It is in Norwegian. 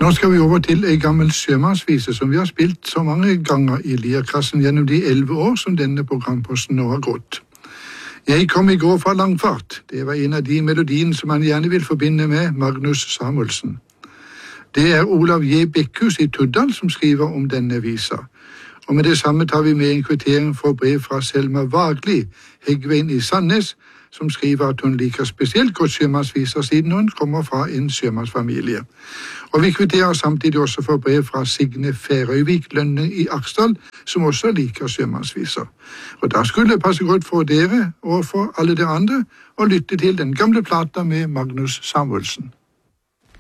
Nå skal vi over til en gammel sjømannsvise som vi har spilt så mange ganger i Lierkassen gjennom de 11 år som denne programposten nå har gått. Jeg kom i går fra langfart. Det var en av de melodiene som man gjerne vil forbinde med Magnus Samuelsen. Det er Olav J. Bekkhus i Tuddal som skriver om denne visa. Og med det samme tar vi med en kvittering for brev fra Selma Vagli, Heggvein i Sandnes, som skriver at hun liker spesielt godt sjømannsviser siden hun kommer fra en sjømannsfamilie. Og vi kvitterer samtidig også for brev fra Signe Færøyvik Lønne i Aksdal, som også liker sjømannsviser. Og da skulle det passe godt for dere og for alle dere andre å lytte til den gamle plata med Magnus Samuelsen.